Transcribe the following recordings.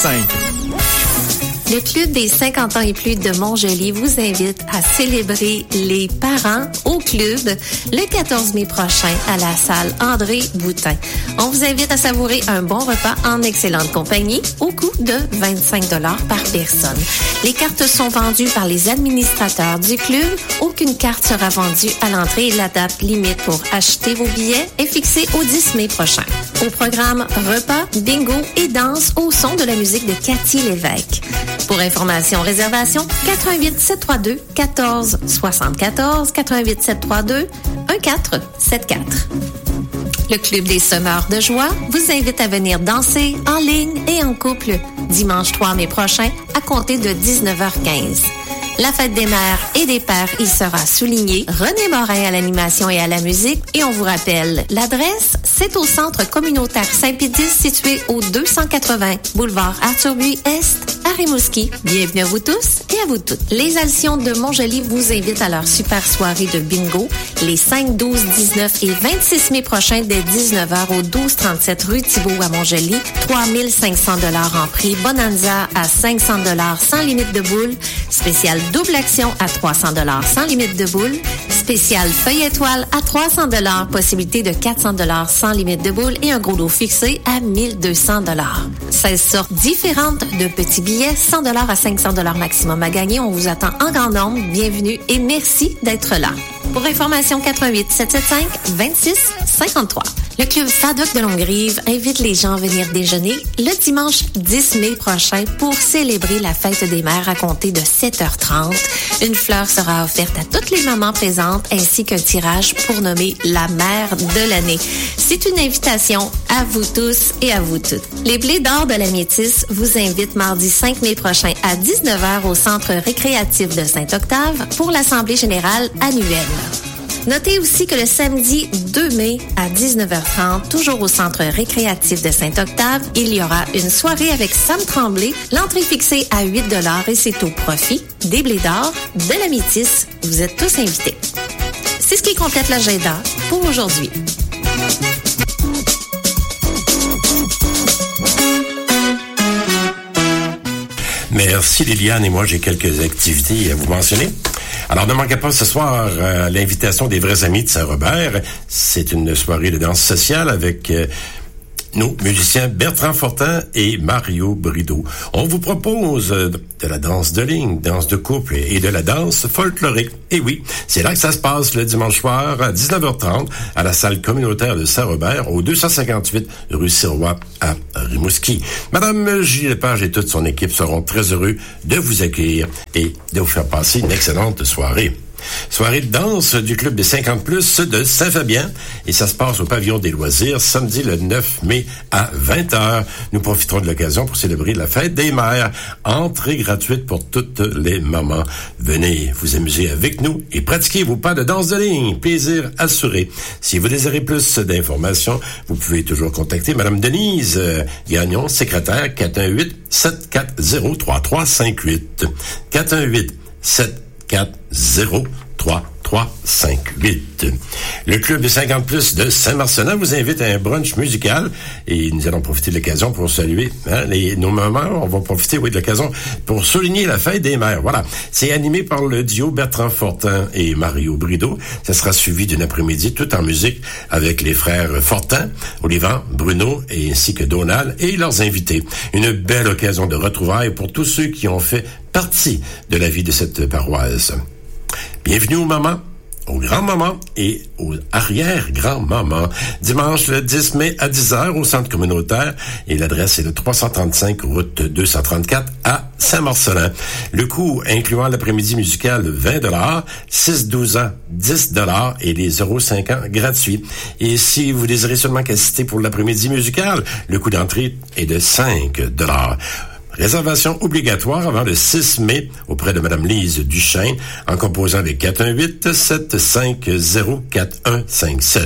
Le Club des 50 ans et plus de Montjoly vous invite à célébrer les parents au club le 14 mai prochain à la salle André Boutin. On vous invite à savourer un bon repas en excellente compagnie au coût de 25 $ par personne. Les cartes sont vendues par les administrateurs du club. Aucune carte sera vendue à l'entrée et la date limite pour acheter vos billets est fixée au 10 mai prochain. Au programme, repas, bingo et danse au son de la musique de Cathy Lévesque. Pour information, réservation, 88 732 14 74 88 732 1474. Le Club des Semeurs de Joie vous invite à venir danser en ligne et en couple dimanche 3 mai prochain à compter de 19h15. La fête des mères et des pères y sera soulignée. René Morin à l'animation et à la musique. Et on vous rappelle, l'adresse, c'est au Centre communautaire Saint-Pédis situé au 280 boulevard Arthur Buis-Est à Rimouski. Bienvenue à vous tous et à vous toutes. Les Alcyons de Montjoly vous invitent à leur super soirée de bingo les 5, 12, 19 et 26 mai prochains dès 19h au 1237 rue Thibault à Montjoly. 3 500 $ en prix. Bonanza à 500 $ sans limite de boule. Spécial double action à 300 $ sans limite de boule. Spécial feuille étoile à 300 $. Possibilité de 400 $ sans limite de boule et un gros lot fixé à 1200 $. 16 sortes différentes de petits billets, 100 $ à 500 $ maximum à gagner. On vous attend en grand nombre. Bienvenue et merci d'être là. Pour information, 88 775 26 53. Le Club Fadoc de Longrive invite les gens à venir déjeuner le dimanche 10 mai prochain pour célébrer la fête des mères à compter de 7h30. Une fleur sera offerte à toutes les mamans présentes ainsi qu'un tirage pour nommer la mère de l'année. C'est une invitation à vous tous et à vous toutes. Les Blés d'or de la Métisse vous invitent mardi 5 mai prochain à 19h au Centre récréatif de Saint-Octave pour l'Assemblée générale annuelle. Notez aussi que le samedi 2 mai à 19h30, toujours au Centre récréatif de Saint-Octave, il y aura une soirée avec Sam Tremblay. L'entrée fixée à 8 $ et c'est au profit des Blés d'or de la Métisse. Vous êtes tous invités. C'est ce qui complète l'agenda pour aujourd'hui. Merci Liliane, et moi j'ai quelques activités à vous mentionner. Alors ne manquez pas ce soir l'invitation des vrais amis de Saint-Robert. C'est une soirée de danse sociale avec nos musiciens Bertrand Fortin et Mario Brideau. On vous propose de la danse de ligne, danse de couple et de la danse folklorique. Et oui, c'est là que ça se passe le dimanche soir à 19h30 à la salle communautaire de Saint-Robert au 258 rue Sirois à Rimouski. Madame Gilles Lepage et toute son équipe seront très heureux de vous accueillir et de vous faire passer une excellente soirée. Soirée de danse du Club des 50+ de Saint-Fabien et ça se passe au pavillon des loisirs samedi le 9 mai à 20h. Nous profiterons de l'occasion pour célébrer la fête des mères. Entrée gratuite pour toutes les mamans. Venez vous amuser avec nous et pratiquer vos pas de danse de ligne. Plaisir assuré. Si vous désirez plus d'informations, vous pouvez toujours contacter Madame Denise Gagnon, secrétaire 418-740-3358. 418-740-3358. Le Club des 50+ de Saint-Marcelin vous invite à un brunch musical et nous allons profiter de l'occasion pour saluer nos mamans. On va profiter de l'occasion pour souligner la fête des mères. Voilà. C'est animé par le duo Bertrand Fortin et Mario Brideau. Ça sera suivi d'une après-midi tout en musique avec les frères Fortin, Olivant, Bruno et ainsi que Donald et leurs invités. Une belle occasion de retrouvailles pour tous ceux qui ont fait partie de la vie de cette paroisse. Bienvenue aux mamans, aux grands-mamans et aux arrière-grands-mamans. Dimanche le 10 mai à 10h au centre communautaire et l'adresse est le 335 route 234 à Saint-Marcelin. Le coût incluant l'après-midi musical 20 $, 6-12 ans 10 $ et les 0,5 ans gratuits. Et si vous désirez seulement assister pour l'après-midi musical, le coût d'entrée est de 5 $. Réservation obligatoire avant le 6 mai auprès de Mme Lise Duchesne en composant les 418-750-4157.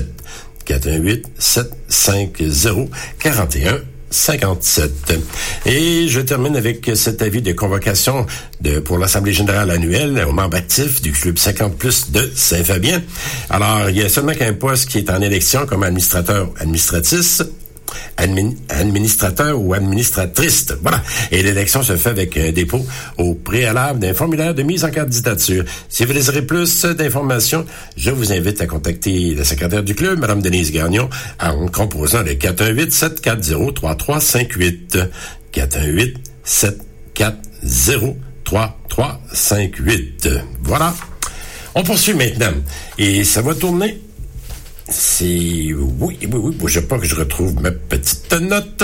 418-750-4157. Et je termine avec cet avis de convocation pour l'Assemblée générale annuelle aux membres actifs du Club 50+ de Saint-Fabien. Alors, il y a seulement qu'un poste qui est en élection comme administrateur administratif administrateur ou administratrice. Voilà. Et l'élection se fait avec un dépôt au préalable d'un formulaire de mise en candidature. Si vous désirez plus d'informations, je vous invite à contacter la secrétaire du club, Mme Denise Gagnon, en composant le 418-740-3358. 418-740-3358. Voilà. On poursuit maintenant. Et ça va tourner. C'est... Oui, bougez pas que je retrouve ma petite note.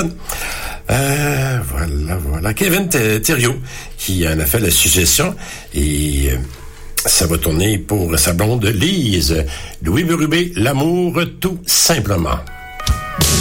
Voilà. Kevin Thériault qui en a fait la suggestion et ça va tourner pour sa blonde Lise. Louis Bérubé, l'amour tout simplement.